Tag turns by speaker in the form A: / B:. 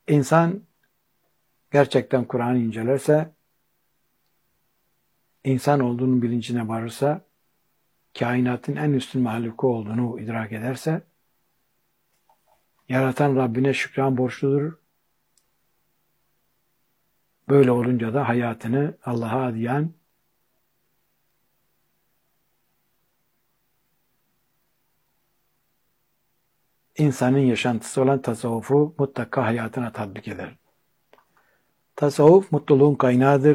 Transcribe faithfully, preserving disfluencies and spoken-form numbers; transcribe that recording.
A: İnsan gerçekten Kur'an'ı incelerse, insan olduğunun bilincine varırsa, kainatın en üstün mahluku olduğunu idrak ederse, yaratan Rabbine şükran borçludur. Böyle olunca da hayatını Allah'a adayan, insanın yaşantısı olan tasavvufu mutlaka hayatına tatbik eder. Tasavvuf mutluluğun kaynağıdır.